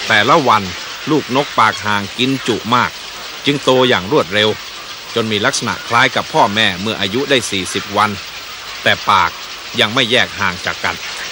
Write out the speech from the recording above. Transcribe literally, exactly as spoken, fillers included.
แต่ละวันลูกนกปากห่างกินจุมากจึงโตอย่างรวดเร็วจนมีลักษณะคล้ายกับพ่อแม่เมื่ออายุได้สี่สิบวันแต่ปากยังไม่แยกห่างจากกัน